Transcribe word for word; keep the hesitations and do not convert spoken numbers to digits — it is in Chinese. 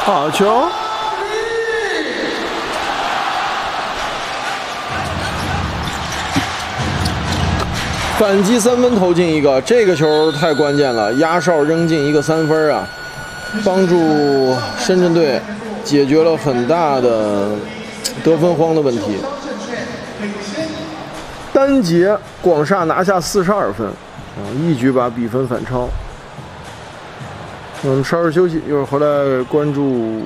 好球！反击三分投进一个，这个球太关键了，压哨扔进一个三分啊，帮助深圳队解决了很大的得分荒的问题。单节广厦拿下四十二分，啊，一举把比分反超。我们稍事休息，一会儿回来关注。